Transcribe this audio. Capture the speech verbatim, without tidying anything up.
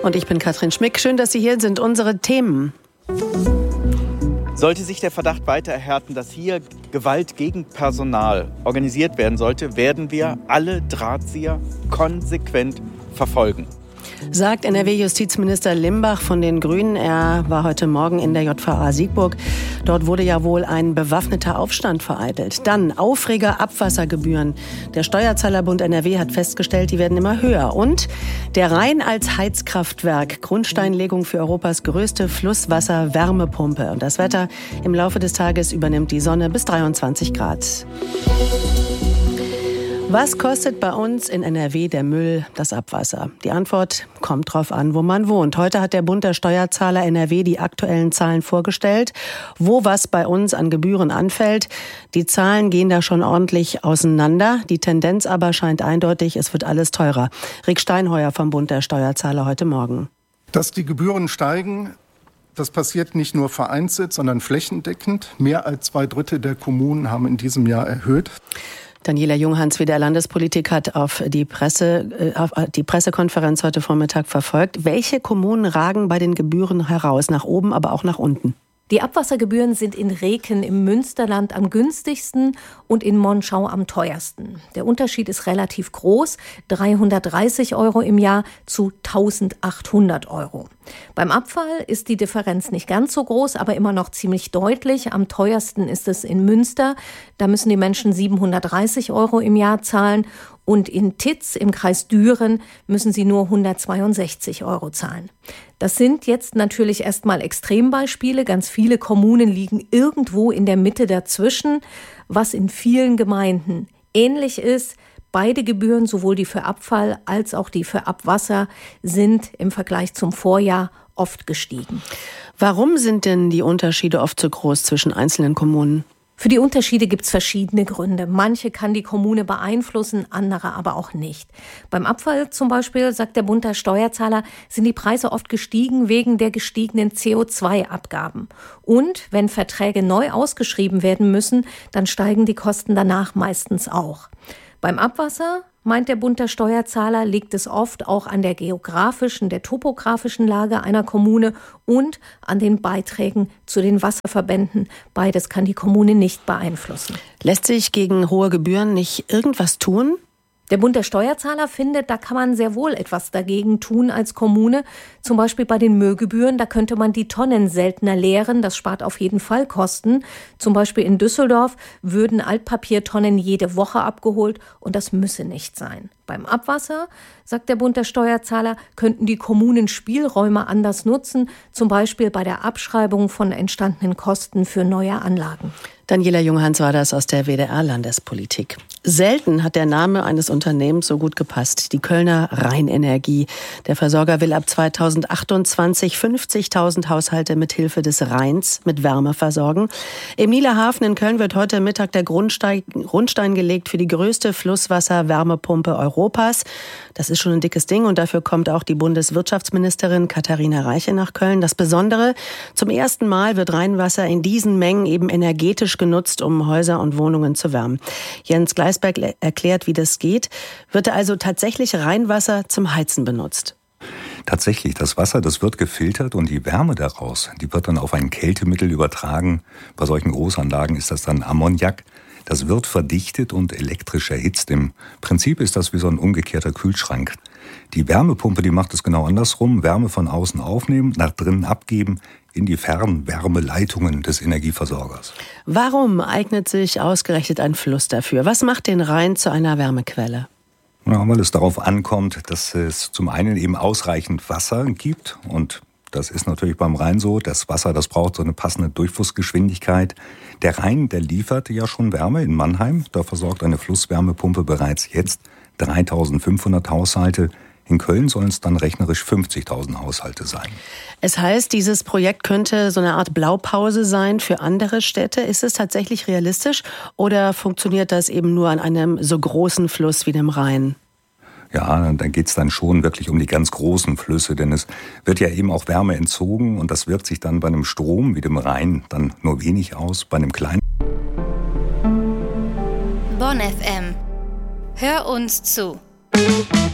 Und ich bin Katrin Schmick. Schön, dass Sie hier sind. Unsere Themen. Sollte sich der Verdacht weiter erhärten, dass hier Gewalt gegen Personal organisiert werden sollte, werden wir alle Drahtzieher konsequent verfolgen. Sagt N R W-Justizminister Limbach von den Grünen. Er war heute Morgen in der J V A Siegburg. Dort wurde ja wohl ein bewaffneter Aufstand vereitelt. Dann Aufreger Abwassergebühren. Der Steuerzahlerbund N R W hat festgestellt, die werden immer höher. Und der Rhein als Heizkraftwerk. Grundsteinlegung für Europas größte Flusswasser-Wärmepumpe. Und das Wetter im Laufe des Tages übernimmt die Sonne bis dreiundzwanzig Grad. Was kostet bei uns in N R W der Müll, das Abwasser? Die Antwort kommt drauf an, wo man wohnt. Heute hat der Bund der Steuerzahler N R W die aktuellen Zahlen vorgestellt, wo was bei uns an Gebühren anfällt. Die Zahlen gehen da schon ordentlich auseinander. Die Tendenz aber scheint eindeutig, es wird alles teurer. Rick Steinheuer vom Bund der Steuerzahler heute Morgen. Dass die Gebühren steigen, das passiert nicht nur vereinzelt, sondern flächendeckend. Mehr als zwei Drittel der Kommunen haben in diesem Jahr erhöht. Daniela Junghans, W D R Landespolitik, hat auf die Presse, auf die Pressekonferenz heute Vormittag verfolgt. Welche Kommunen ragen bei den Gebühren heraus? Nach oben, aber auch nach unten? Die Abwassergebühren sind in Reken im Münsterland am günstigsten und in Monschau am teuersten. Der Unterschied ist relativ groß, dreihundertdreißig Euro im Jahr zu eintausendachthundert Euro. Beim Abfall ist die Differenz nicht ganz so groß, aber immer noch ziemlich deutlich. Am teuersten ist es in Münster. Da müssen die Menschen siebenhundertdreißig Euro im Jahr zahlen. Und in Titz im Kreis Düren müssen sie nur hundertzweiundsechzig Euro zahlen. Das sind jetzt natürlich erstmal Extrembeispiele. Ganz viele Kommunen liegen irgendwo in der Mitte dazwischen, was in vielen Gemeinden ähnlich ist. Beide Gebühren, sowohl die für Abfall als auch die für Abwasser, sind im Vergleich zum Vorjahr oft gestiegen. Warum sind denn die Unterschiede oft so groß zwischen einzelnen Kommunen? Für die Unterschiede gibt es verschiedene Gründe. Manche kann die Kommune beeinflussen, andere aber auch nicht. Beim Abfall zum Beispiel, sagt der Bund der Steuerzahler, sind die Preise oft gestiegen wegen der gestiegenen C O zwei Abgaben. Und wenn Verträge neu ausgeschrieben werden müssen, dann steigen die Kosten danach meistens auch. Beim Abwasser, meint der Bund der Steuerzahler, liegt es oft auch an der geografischen, der topografischen Lage einer Kommune und an den Beiträgen zu den Wasserverbänden. Beides kann die Kommune nicht beeinflussen. Lässt sich gegen hohe Gebühren nicht irgendwas tun? Der Bund der Steuerzahler findet, da kann man sehr wohl etwas dagegen tun als Kommune. Zum Beispiel bei den Müllgebühren, da könnte man die Tonnen seltener leeren. Das spart auf jeden Fall Kosten. Zum Beispiel in Düsseldorf würden Altpapiertonnen jede Woche abgeholt und das müsse nicht sein. Beim Abwasser, sagt der Bund der Steuerzahler, könnten die Kommunen Spielräume anders nutzen, zum Beispiel bei der Abschreibung von entstandenen Kosten für neue Anlagen. Daniela Junghans war das aus der W D R Landespolitik. Selten hat der Name eines Unternehmens so gut gepasst. Die Kölner Rheinenergie. Der Versorger will ab zweitausendachtundzwanzig fünfzigtausend Haushalte mit Hilfe des Rheins mit Wärme versorgen. Im Nieler Hafen in Köln wird heute Mittag der Grundstein, Grundstein gelegt für die größte Flusswasser-Wärmepumpe Europas. Das ist schon ein dickes Ding und dafür kommt auch die Bundeswirtschaftsministerin Katharina Reiche nach Köln. Das Besondere, zum ersten Mal wird Rheinwasser in diesen Mengen eben energetisch genutzt, um Häuser und Wohnungen zu wärmen. Jens Gleisberg erklärt, wie das geht. Wird also tatsächlich Rheinwasser zum Heizen benutzt? Tatsächlich, das Wasser, das wird gefiltert und die Wärme daraus, die wird dann auf ein Kältemittel übertragen. Bei solchen Großanlagen ist das dann Ammoniak. Das wird verdichtet und elektrisch erhitzt. Im Prinzip ist das wie so ein umgekehrter Kühlschrank. Die Wärmepumpe, die macht es genau andersrum. Wärme von außen aufnehmen, nach drinnen abgeben in die Fernwärmeleitungen des Energieversorgers. Warum eignet sich ausgerechnet ein Fluss dafür? Was macht den Rhein zu einer Wärmequelle? Ja, weil es darauf ankommt, dass es zum einen eben ausreichend Wasser gibt und das ist natürlich beim Rhein so. Das Wasser, das braucht so eine passende Durchflussgeschwindigkeit. Der Rhein, der liefert ja schon Wärme in Mannheim. Da versorgt eine Flusswärmepumpe bereits jetzt dreitausendfünfhundert Haushalte. In Köln sollen es dann rechnerisch fünfzigtausend Haushalte sein. Es heißt, dieses Projekt könnte so eine Art Blaupause sein für andere Städte. Ist es tatsächlich realistisch oder funktioniert das eben nur an einem so großen Fluss wie dem Rhein? Ja, da geht's dann schon wirklich um die ganz großen Flüsse, denn es wird ja eben auch Wärme entzogen und das wirkt sich dann bei einem Strom wie dem Rhein dann nur wenig aus, bei einem kleinen. Bonn F M. Hör uns zu.